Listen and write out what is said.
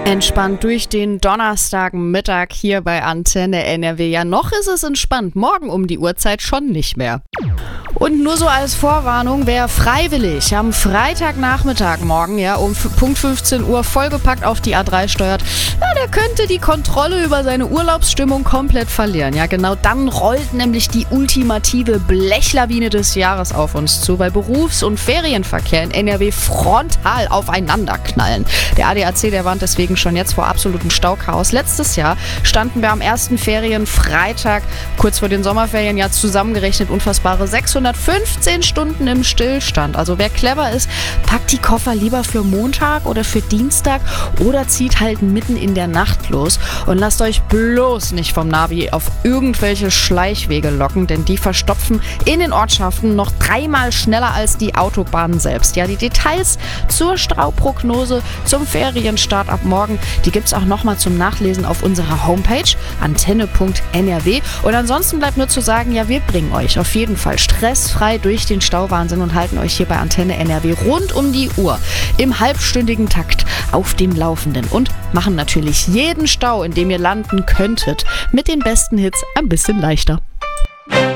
Entspannt durch den Donnerstagmittag hier bei Antenne NRW. Ja, noch ist es entspannt. Morgen um die Uhrzeit schon nicht mehr. Und nur so als Vorwarnung, wer freiwillig am Freitagnachmittag morgen, um Punkt 15 Uhr vollgepackt auf die A3 steuert, der könnte die Kontrolle über seine Urlaubsstimmung komplett verlieren. Ja, genau dann rollt nämlich die ultimative Blechlawine des Jahres auf uns zu, weil Berufs- und Ferienverkehr in NRW frontal aufeinander knallen. Der ADAC, der warnt deswegen schon jetzt vor absolutem Stauchaos. Letztes Jahr standen wir am ersten Ferienfreitag, kurz vor den Sommerferien, zusammengerechnet unfassbare 615 Stunden im Stillstand. Also wer clever ist, packt die Koffer lieber für Montag oder für Dienstag oder zieht halt mitten in der Nacht los und lasst euch bloß nicht vom Navi auf irgendwelche Schleichwege locken, denn die verstopfen in den Ortschaften noch 3-mal schneller als die Autobahnen selbst. Ja, die Details zur Stauprognose zum Ferienstart ab morgen, die gibt's auch nochmal zum Nachlesen auf unserer Homepage antenne.nrw. Und ansonsten bleibt nur zu sagen, wir bringen euch auf jeden Fall stressfrei durch den Stauwahnsinn und halten euch hier bei Antenne NRW rund um die Uhr im halbstündigen Takt auf dem Laufenden und machen natürlich jeden Stau, in dem ihr landen könntet, mit den besten Hits ein bisschen leichter.